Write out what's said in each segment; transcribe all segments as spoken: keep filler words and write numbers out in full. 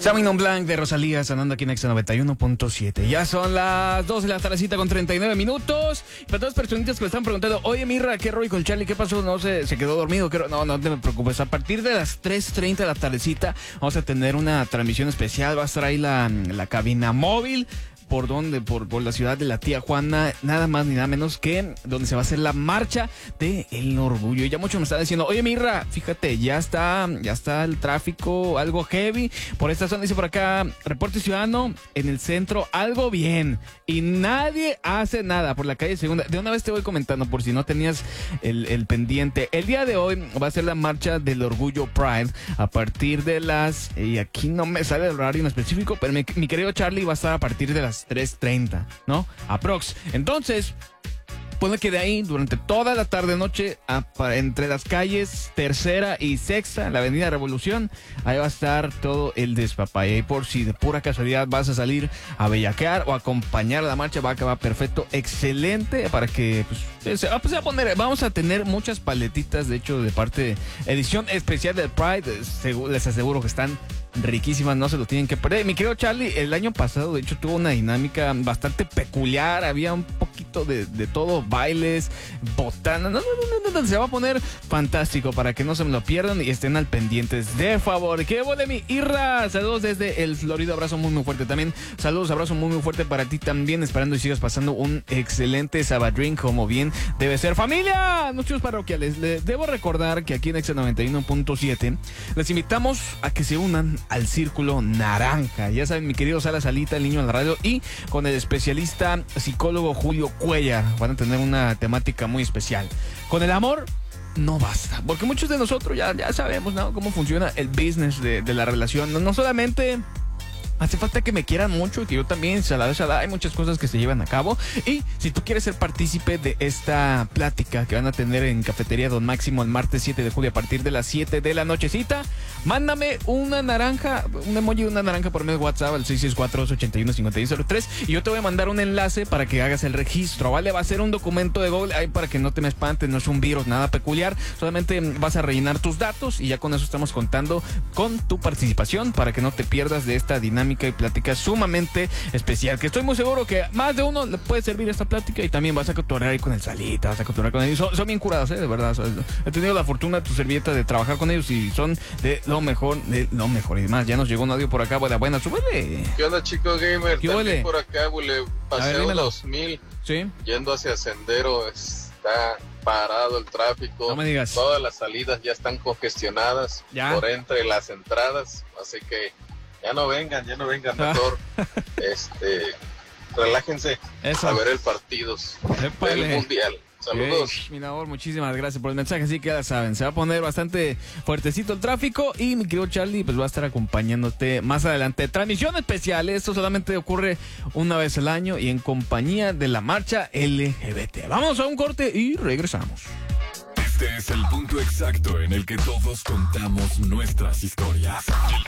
Sauvignon Blanc de Rosalía sonando aquí en Exa noventa y uno punto siete. Ya son las dos de la tardecita con treinta y nueve minutos. Para todas las personitas que me están preguntando, oye Mirra, ¿qué rollo con Charlie? ¿Qué pasó? No sé, se quedó dormido. ¿Qué ro-? No, no te preocupes. A partir de las tres treinta de la tardecita vamos a tener una transmisión especial. Va a estar ahí la, la cabina móvil. ¿Por dónde? Por, por la ciudad de la tía Juana, nada más ni nada menos que donde se va a hacer la marcha del orgullo. Y ya muchos me están diciendo, oye Mirra, fíjate, ya está, ya está el tráfico algo heavy por esta zona. Dice por acá, reporte ciudadano, en el centro algo bien y nadie hace nada por la calle Segunda. De una vez te voy comentando por si no tenías el, el pendiente. El día de hoy va a ser la marcha del orgullo Pride a partir de las, y aquí no me sale el horario en específico, pero mi, mi querido Charlie va a estar a partir de las tres treinta, ¿no? Aprox. Entonces, ponle que de ahí, durante toda la tarde-noche, entre las calles Tercera y Sexta, la avenida Revolución, ahí va a estar todo el despapalle. Y por si de pura casualidad vas a salir a bellaquear o a acompañar a la marcha, va a acabar perfecto, excelente, para que, pues, se va, pues, se va a poner, vamos a tener muchas paletitas, de hecho, de parte de edición especial del Pride, les aseguro que están riquísimas, no se lo tienen que perder. Mi querido Charlie, el año pasado de hecho tuvo una dinámica bastante peculiar, había un poquito de, de todo, bailes, botanas, no, no, no, no, no, se va a poner fantástico para que no se me lo pierdan y estén al pendientes, de favor. ¿Qué hubo de mi Irra? Saludos desde el Florido, abrazo muy muy fuerte también, saludos, abrazo muy muy fuerte para ti también, esperando y sigas pasando un excelente Sabadrín como bien debe ser. Familia, muchos parroquiales, les debo recordar que aquí en Exa noventa y uno punto siete les invitamos a que se unan al Círculo Naranja. Ya saben, mi querido Sala Salita, el niño en la radio, y con el especialista psicólogo Julio Cuellar van a tener una temática muy especial. Con el amor no basta, porque muchos de nosotros ya, ya sabemos, ¿no?, cómo funciona el business de, de la relación. No, no solamente hace falta que me quieran mucho y que yo también, shalala, shalala, hay muchas cosas que se llevan a cabo. Y si tú quieres ser partícipe de esta plática que van a tener en Cafetería Don Máximo el martes siete de julio a partir de las siete de la nochecita, mándame una naranja, un emoji de una naranja por medio de WhatsApp al seis seis cuatro, dos ocho uno, cinco seis cero tres y yo te voy a mandar un enlace para que hagas el registro, ¿vale? Va a ser un documento de Google ahí para que no te me espantes, no es un virus, nada peculiar, solamente vas a rellenar tus datos y ya con eso estamos contando con tu participación para que no te pierdas de esta dinámica y plática sumamente especial, que estoy muy seguro que más de uno le puede servir esta plática y también vas a cotorrear ahí con el Salita, vas a cotorrear con ellos, son, son bien curados, ¿eh? De verdad, son, he tenido la fortuna, tu servilleta, de trabajar con ellos y son de lo mejor, de lo mejor. Y demás, ya nos llegó un audio por acá, buena, buena, súbele. ¿Qué onda, chico gamer? ¿Qué huele? Por acá, huele, paseo dos mil, ¿sí?, yendo hacia Sendero, está parado el tráfico, no me digas. Todas las salidas ya están congestionadas ¿Ya? por entre las entradas, así que ya no vengan, ya no vengan, mejor este, relájense. Eso. A ver el partido del Mundial. Saludos. Hey, mi amor, muchísimas gracias por el mensaje. Así que ya saben, se va a poner bastante fuertecito el tráfico y mi querido Charlie pues va a estar acompañándote más adelante. Transmisión especial, esto solamente ocurre una vez al año y en compañía de la marcha L G B T. Vamos a un corte y regresamos. Este es el punto exacto en el que todos contamos nuestras historias.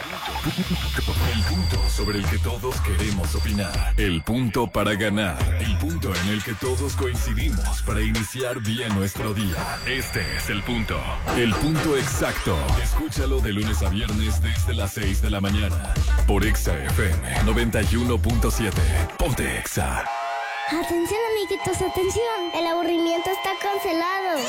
El punto, el punto sobre el que todos queremos opinar. El punto para ganar. El punto en el que todos coincidimos para iniciar bien nuestro día. Este es el punto. El punto exacto. Escúchalo de lunes a viernes desde las seis de la mañana. Por Exa F M noventa y uno punto siete. Ponte Exa. Atención, amiguitos, atención. El aburrimiento está cancelado.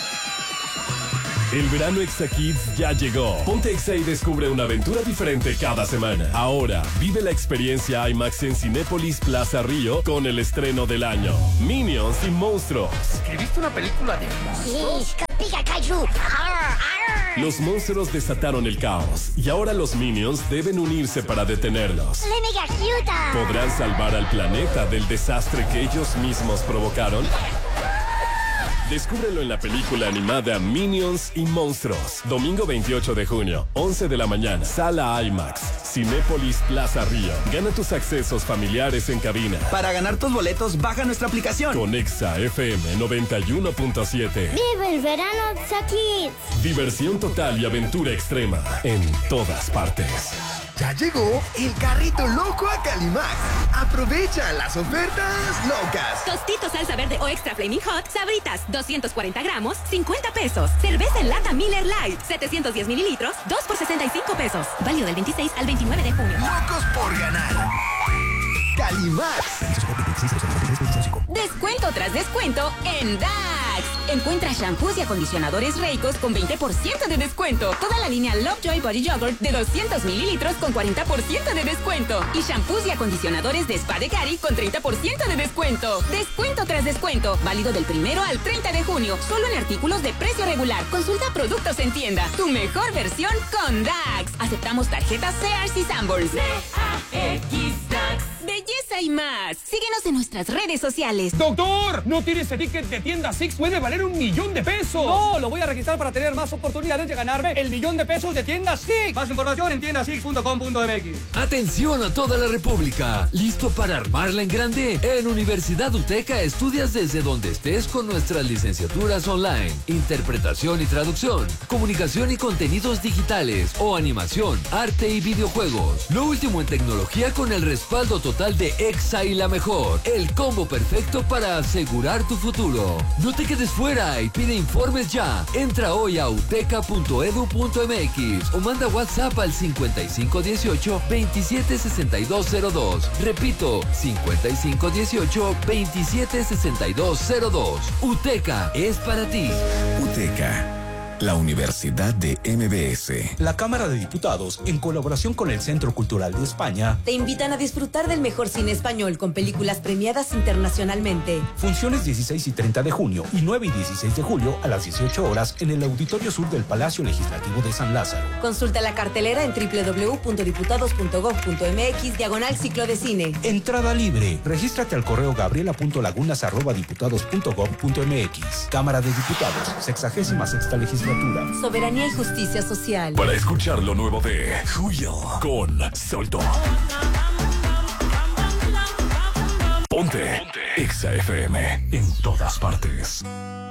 El verano Exa Kids ya llegó. Ponte Exa y descubre una aventura diferente cada semana. Ahora, vive la experiencia IMAX en Cinépolis Plaza Río con el estreno del año. Minions y Monstruos. ¿Escribiste una película de monstruos? Los monstruos desataron el caos y ahora los Minions deben unirse para detenerlos. ¿Podrán salvar al planeta del desastre que ellos mismos provocaron? Descúbrelo en la película animada Minions y Monstruos. Domingo veintiocho de junio, once de la mañana. Sala IMAX, Cinépolis Plaza Río. Gana tus accesos familiares en cabina. Para ganar tus boletos, baja nuestra aplicación. Con Exa F M noventa y uno punto siete. ¡Vive el verano Exa Kids! Diversión total y aventura extrema en todas partes. Ya llegó el carrito loco a Calimax. Aprovecha las ofertas locas. Tostitos salsa verde o extra flaming hot, Sabritas, doscientos cuarenta gramos, cincuenta pesos. Cerveza en lata Miller Lite, setecientos diez mililitros, dos por sesenta y cinco pesos. Válido del veintiséis al veintinueve de junio. Locos por ganar. Calimax. Descuento tras descuento en D A X. Encuentra shampoos y acondicionadores Reicos con veinte por ciento de descuento. Toda la línea Lovejoy Body Yogurt de doscientos mililitros con cuarenta por ciento de descuento. Y shampoos y acondicionadores de Spa de Cari con treinta por ciento de descuento. Descuento tras descuento. Válido del primero al treinta de junio. Solo en artículos de precio regular. Consulta productos en tienda. Tu mejor versión con D A X. Aceptamos tarjetas Sears y Sanborns. D A X D A X. Belleza y más. Síguenos en nuestras redes sociales. ¡Doctor! ¿No tiene ese ticket de tienda Six? Puede valer un millón de pesos. No, lo voy a registrar para tener más oportunidades de ganarme el millón de pesos de tienda Six. Más información en tienda six punto com punto m x. Atención a toda la República. ¿Listo para armarla en grande? En Universidad UTECA estudias desde donde estés con nuestras licenciaturas online, interpretación y traducción, comunicación y contenidos digitales o animación, arte y videojuegos. Lo último en tecnología con el respaldo total de EXA y la mejor. El combo perfecto para asegurar tu futuro. No te quedes fuera y pide informes ya. Entra hoy a uteca punto edu punto m x o manda WhatsApp al cincuenta y cinco dieciocho veintisiete sesenta y dos cero dos. Repito, cincuenta y cinco dieciocho veintisiete sesenta y dos cero dos. UTECA es para ti. UTECA, la Universidad de M B S. La Cámara de Diputados, en colaboración con el Centro Cultural de España, te invitan a disfrutar del mejor cine español con películas premiadas internacionalmente. Funciones dieciséis y treinta de junio y nueve y dieciséis de julio a las dieciocho horas en el Auditorio Sur del Palacio Legislativo de San Lázaro. Consulta la cartelera en doble u doble u doble u punto diputados punto gob punto m x diagonal ciclo de cine. Entrada libre. Regístrate al correo gabriela punto lagunas arroba diputados punto gob punto m x. Cámara de Diputados, sexagésima sexta legislatura. Soberanía y justicia social. Para escuchar lo nuevo de Julio con Solto. Ponte, Ponte. Exa F M en todas partes.